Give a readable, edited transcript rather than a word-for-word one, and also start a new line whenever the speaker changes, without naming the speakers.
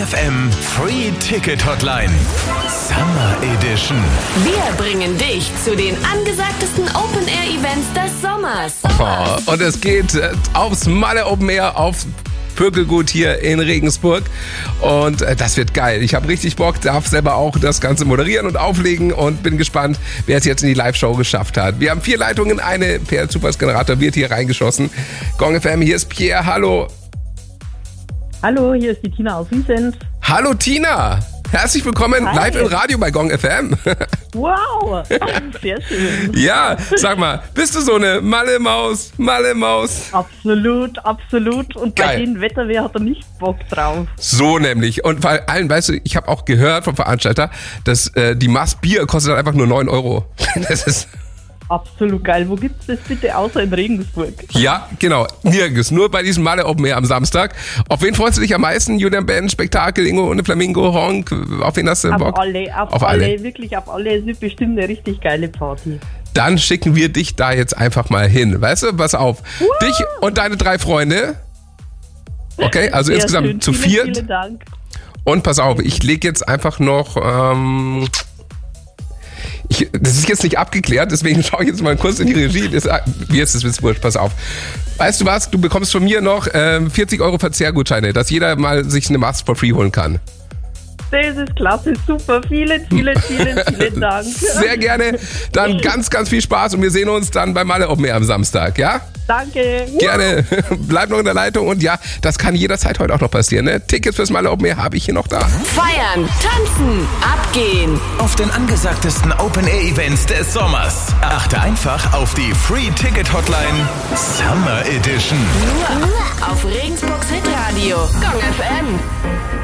FM Free Ticket Hotline. Summer Edition.
Wir bringen dich zu den angesagtesten Open-Air-Events des Sommers.
Oh, und es geht aufs Malle Open Air auf Vögelgut hier in Regensburg und das wird geil. Ich habe richtig Bock, darf selber auch das Ganze moderieren und auflegen und bin gespannt, wer es jetzt in die Live-Show geschafft hat. Wir haben 4 Leitungen, eine per Zufallsgenerator wird hier reingeschossen. Gong FM, hier ist Pierre, hallo.
Hallo, hier ist die Tina aus Wiesent.
Hallo Tina, herzlich willkommen live im Radio bei Gong FM.
Wow, sehr schön.
Ja, sag mal, bist du so eine Malle-Maus?
Absolut. Und bei
Geil.
dem Wetter, wer hat da nicht Bock drauf?
So nämlich. Und vor allem, weißt du, ich habe auch gehört vom Veranstalter, dass die Maß Bier kostet einfach nur 9 Euro. Das ist...
Absolut geil. Wo gibt's das bitte außer in Regensburg?
Ja, genau. Nirgends. Nur bei diesem Malle Open Air am Samstag. Auf wen freust du dich am meisten? Julian Band, Spektakel, Ingo und Flamingo, Honk. Auf wen hast du Bock?
Auf alle. Wirklich auf alle. Es wird bestimmt eine richtig geile Party.
Dann schicken wir dich da jetzt einfach mal hin. Weißt du, pass auf. Dich und deine 3 Freunde. Okay, also
Sehr
insgesamt
schön.
zu 4.
Vielen Dank.
Und pass auf, ich lege jetzt einfach noch... das ist jetzt nicht abgeklärt, deswegen schaue ich jetzt mal kurz in die Regie. Mir ist das wurscht, pass auf. Weißt du was, du bekommst von mir noch 40 Euro Verzehrgutscheine, dass jeder mal sich eine Maß for free holen kann.
Das ist klasse, super. Vielen Dank.
Sehr gerne. Dann ganz, ganz viel Spaß und wir sehen uns dann beim Malle Open Air am Samstag, ja?
Danke.
Gerne. Bleib noch in der Leitung und ja, das kann jederzeit heute auch noch passieren, ne? Tickets fürs Malle Open Air habe ich hier noch da.
Feiern, tanzen, abgehen.
Auf den angesagtesten Open-Air-Events des Sommers. Achte einfach auf die Free Ticket Hotline Summer Edition.
Nur auf Regensburgs Hitradio. Gong FM.